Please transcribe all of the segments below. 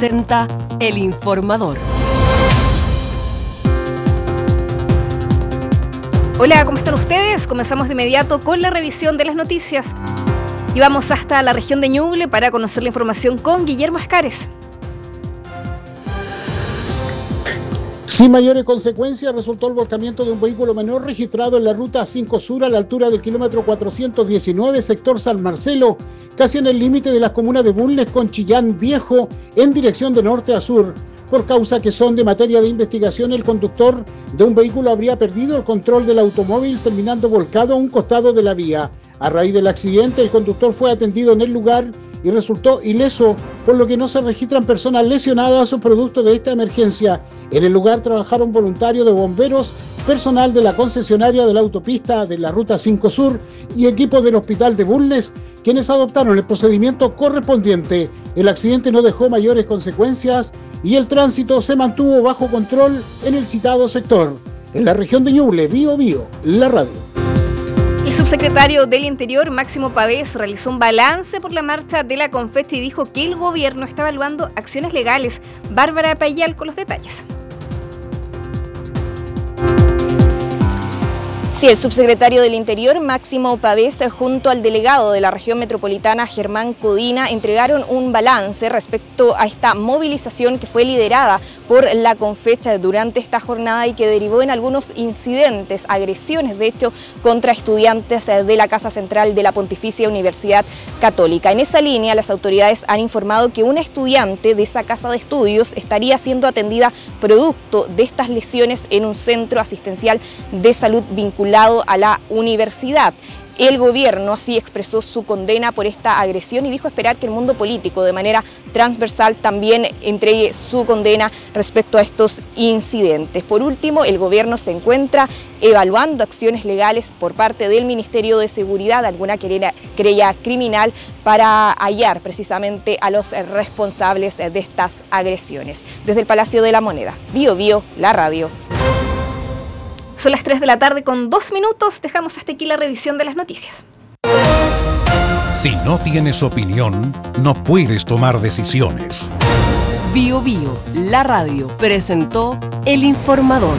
presenta El Informador. Hola, ¿cómo están ustedes? Comenzamos de inmediato con la revisión de las noticias. Y vamos hasta la región de Ñuble para conocer la información con Guillermo Escares. Sin mayores consecuencias, resultó el volcamiento de un vehículo menor registrado en la ruta 5 Sur a la altura del kilómetro 419, sector San Marcelo, casi en el límite de las comunas de Bulnes con Chillán Viejo, en dirección de norte a sur. Por causa que son de materia de investigación, el conductor de un vehículo habría perdido el control del automóvil, terminando volcado a un costado de la vía. A raíz del accidente, el conductor fue atendido en el lugar y resultó ileso, por lo que no se registran personas lesionadas o producto de esta emergencia. En el lugar trabajaron voluntarios de bomberos, personal de la concesionaria de la autopista de la Ruta 5 Sur y equipos del Hospital de Bulnes, quienes adoptaron el procedimiento correspondiente. El accidente no dejó mayores consecuencias y el tránsito se mantuvo bajo control en el citado sector. En la región de Ñuble, Bío Bío, la radio. El subsecretario del Interior, Máximo Pavés, realizó un balance por la marcha de la Confetti y dijo que el gobierno está evaluando acciones legales. Bárbara Payal con los detalles. Sí, el subsecretario del Interior, Máximo Pavés, junto al delegado de la región metropolitana, Germán Codina, entregaron un balance respecto a esta movilización que fue liderada por la Confetti durante esta jornada y que derivó en algunos incidentes, agresiones, de hecho, contra estudiantes de la Casa Central de la Pontificia Universidad Católica. En esa línea, las autoridades han informado que una estudiante de esa casa de estudios estaría siendo atendida producto de estas lesiones en un centro asistencial de salud vinculado a la universidad. El gobierno así expresó su condena por esta agresión y dijo esperar que el mundo político de manera transversal también entregue su condena respecto a estos incidentes. Por último, el gobierno se encuentra evaluando acciones legales por parte del Ministerio de Seguridad, alguna querella criminal para hallar precisamente a los responsables de estas agresiones. Desde el Palacio de la Moneda, Bío Bío, la radio. Son las 3 de la tarde con 2 minutos. Dejamos hasta aquí la revisión de las noticias. Si no tienes opinión, no puedes tomar decisiones. Bío Bío, la radio, presentó El Informador.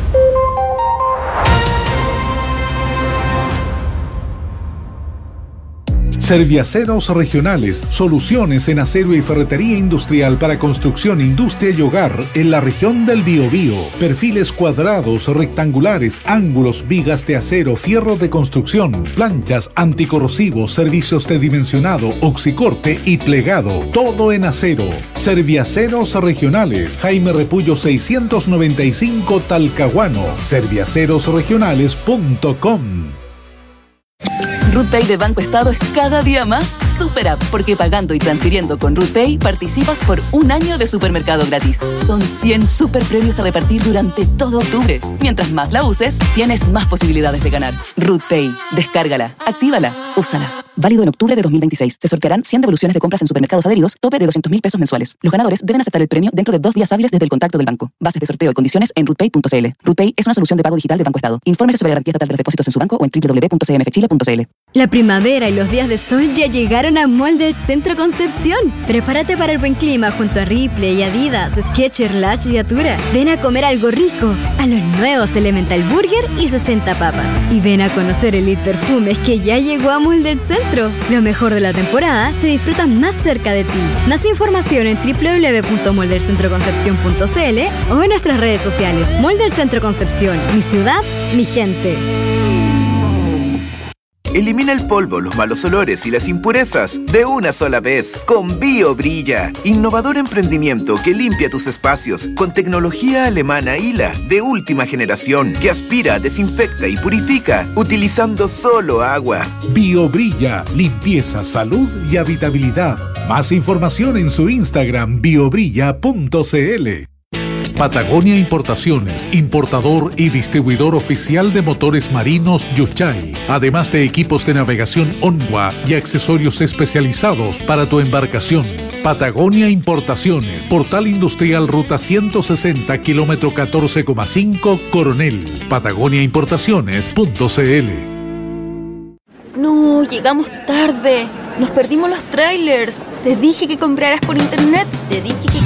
Serviaceros Regionales, soluciones en acero y ferretería industrial para construcción, industria y hogar en la región del Biobío. Perfiles cuadrados, rectangulares, ángulos, vigas de acero, fierro de construcción, planchas, anticorrosivos, servicios de dimensionado, oxicorte y plegado. Todo en acero. Serviaceros Regionales, Jaime Repullo 695 Talcahuano. Serviacerosregionales.com. RootPay de Banco Estado es cada día más super app, porque pagando y transfiriendo con RootPay participas por un año de supermercado gratis. Son 100 super premios a repartir durante todo octubre. Mientras más la uses, tienes más posibilidades de ganar. RootPay, descárgala, actívala, úsala. Válido en octubre de 2026. Se sortearán 100 devoluciones de compras en supermercados adheridos, tope de 200.000 pesos mensuales. Los ganadores deben aceptar el premio dentro de 2 días hábiles desde el contacto del banco. Bases de sorteo y condiciones en rootpay.cl. RootPay es una solución de pago digital de Banco Estado. Infórmese sobre la garantía estatal de los depósitos en su banco o en www.cmfchile.cl. La primavera y los días de sol ya llegaron a Mall del Centro Concepción. Prepárate para el buen clima junto a Ripley, Adidas, Skechers, Lash y Atura. Ven a comer algo rico a los nuevos Elemental Burger y 60 papas. Y ven a conocer Elite Perfumes que ya llegó a Mall del Centro. Lo mejor de la temporada se disfruta más cerca de ti. Más información en www.moldelcentroconcepcion.cl o en nuestras redes sociales. Mall del Centro Concepción, mi ciudad, mi gente. Elimina el polvo, los malos olores y las impurezas de una sola vez con BioBrilla. Innovador emprendimiento que limpia tus espacios con tecnología alemana ILA de última generación que aspira, desinfecta y purifica utilizando solo agua. BioBrilla, limpieza, salud y habitabilidad. Más información en su Instagram biobrilla.cl. Patagonia Importaciones, importador y distribuidor oficial de motores marinos Yuchay, además de equipos de navegación Onwa y accesorios especializados para tu embarcación. Patagonia Importaciones, Portal Industrial Ruta 160, kilómetro 14,5, Coronel. patagoniaimportaciones.cl. No, llegamos tarde. Nos perdimos los trailers. Te dije que compraras por internet. Te dije que